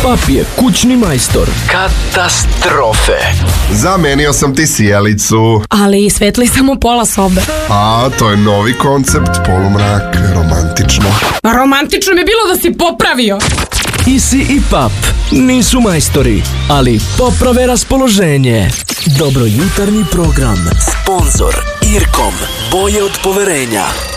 Pap je kućni majstor. Katastrofe. Zamenio sam ti sjelicu. Ali svetli samo pola sobe. A, to je novi koncept, polumrak, romantično. Romantično mi je bilo da si popravio. Isi i Pap nisu majstori, ali poprave raspoloženje. Dobro jutarnji program. Sponzor Irkom. Boje od poverenja.